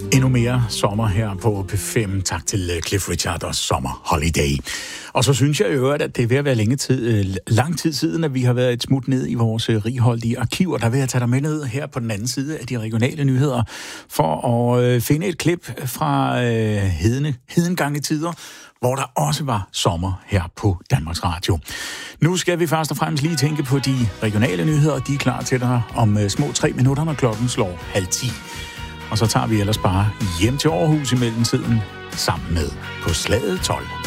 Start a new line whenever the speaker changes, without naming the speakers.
Endnu mere sommer her på P5. Tak til Cliff Richard og Summer Holiday. Og så synes jeg jo, at det er ved at være lang tid siden, at vi har været et smut ned i vores righoldige arkiver. Der vil jeg tage dig med ned her på den anden side af de regionale nyheder, for at finde et klip fra hedengange tider, hvor der også var sommer her på Danmarks Radio. Nu skal vi først og fremmest lige tænke på de regionale nyheder. De er klar til dig om små 3 minutter, når klokken slår 9:30. Og så tager vi ellers bare hjem til Aarhus i mellemtiden sammen med På Slaget 12.